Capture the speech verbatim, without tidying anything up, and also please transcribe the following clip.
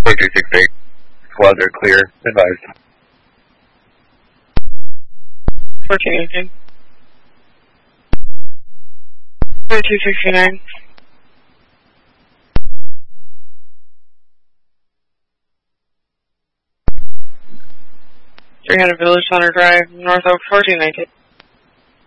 four two six eight. Squads are clear. Advised. fourteen eighteen. thirty-two sixty-nine. three hundred Village Center Drive, North Oak, fourteen nineteen.